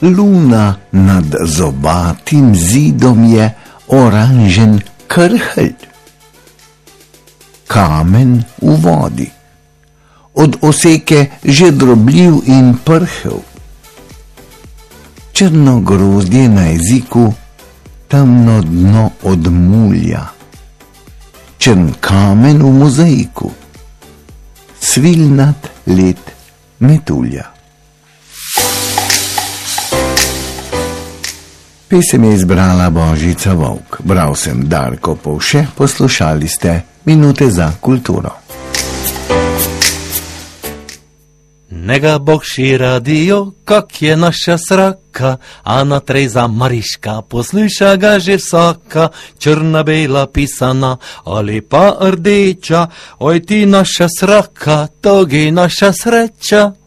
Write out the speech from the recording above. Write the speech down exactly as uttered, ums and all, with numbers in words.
Luna nad zobatim zidom je oranžen krhelj. Kamen v vodi, od oseke že drobljiv in prhel. Črno grozdje na jeziku, temno dno od mulja. Črn kamen v mozaiku, svilnat led metulja. Pesem je izbrala Božica Volk. Bral sem Darko Povše, poslušali ste Minute za kulturo. Nega Bog ši radio, kak je naša sraka, Ana Treza Mariška, posluša ga že vsaka, črna, bela, pisana ali pa rdeča, oj ti naša sraka, togi naša sreča.